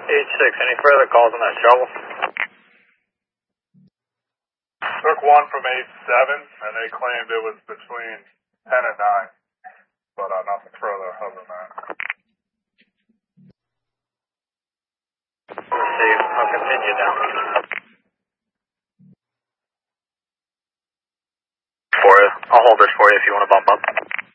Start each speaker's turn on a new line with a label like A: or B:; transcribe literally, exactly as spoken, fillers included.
A: H six, any further calls on that shovel?
B: Took one from eight seven, and they claimed it was between ten and nine, but uh, nothing further other than that.
A: Let's see, I'll continue down. For you. I'll hold this for you if you want to bump up.